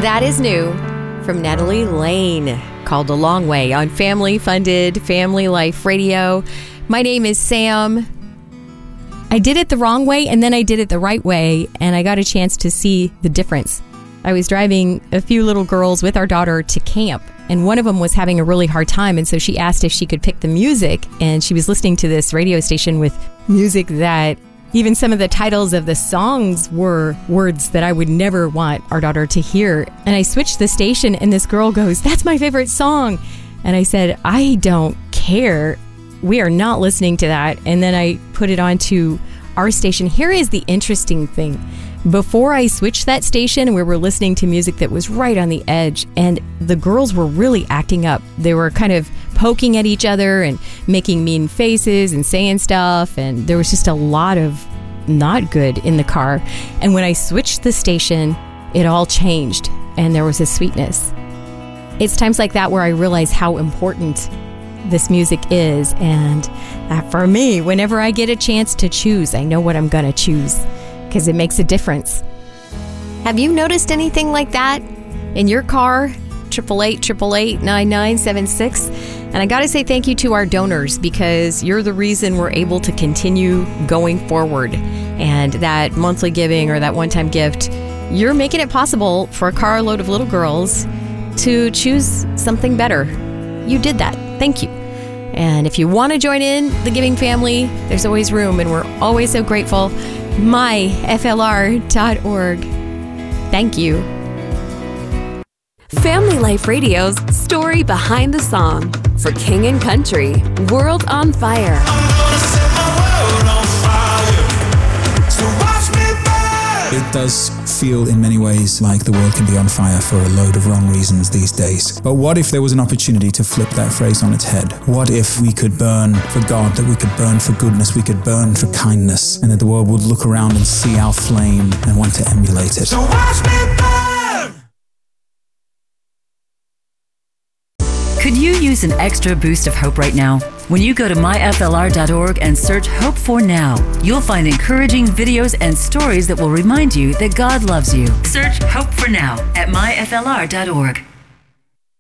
That is new from Natalie Lane, called A Long Way on family-funded Family Life Radio. My name is Sam. I did it the wrong way, and then I did it the right way, and I got a chance to see the difference. I was driving a few little girls with our daughter to camp, and one of them was having a really hard time, and so she asked if she could pick the music, and she was listening to this radio station with music that even some of the titles of the songs were words that I would never want our daughter to hear. And I switched the station, and this girl goes, "That's my favorite song." And I said, "I don't care. We are not listening to that." And then I put it on to our station. Here is the interesting thing. Before I switched that station, we were listening to music that was right on the edge, and the girls were really acting up. They were kind of poking at each other and making mean faces and saying stuff, and there was just a lot of not good in the car. And when I switched the station, it all changed, and there was a sweetness. It's times like that where I realize how important this music is, and for me, whenever I get a chance to choose, I know what I'm going to choose, because it makes a difference. Have you noticed anything like that in your car? 888-888-9976. And I got to say thank you to our donors, because you're the reason we're able to continue going forward. And that monthly giving or that one-time gift, you're making it possible for a carload of little girls to choose something better. You did that. Thank you. And if you want to join in the giving family, there's always room, and we're always so grateful. myflr.org. Thank you. Family Life Radio's Story Behind the Song for King and Country, World on Fire. It does feel in many ways like the world can be on fire for a load of wrong reasons these days. But what if there was an opportunity to flip that phrase on its head? What if we could burn for God, that we could burn for goodness, we could burn for kindness, and that the world would look around and see our flame and want to emulate it? So watch me burn! Could you use an extra boost of hope right now? When you go to myflr.org and search Hope for Now, you'll find encouraging videos and stories that will remind you that God loves you. Search Hope for Now at myflr.org.